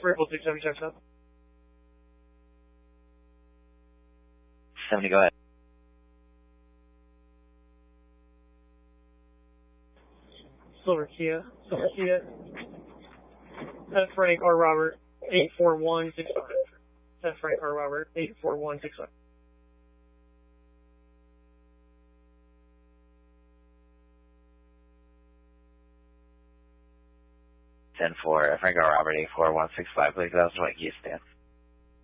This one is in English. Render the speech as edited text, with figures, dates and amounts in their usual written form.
Ripple 670 checks up. 70, go ahead. Silver Kia. F. Frank R. Robert 84165. F. Frank R. Robert 84165. 10-4, Frank R. Robert 84165, please. That was what you stand.